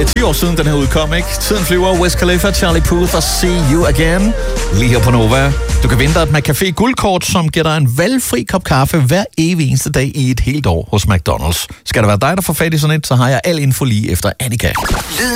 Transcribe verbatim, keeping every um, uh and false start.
er ti år siden, den her udkom, ikke? Tiden flyver. Wiz Khalifa, Charlie Puth og See You Again. Lige her på Nova. Du kan vinde dig et McCafé guldkort, som giver dig en valgfri kop kaffe hver evig eneste dag i et helt år hos McDonald's. Skal det være dig, der får fat i sådan et, så har jeg al info lige efter Annika.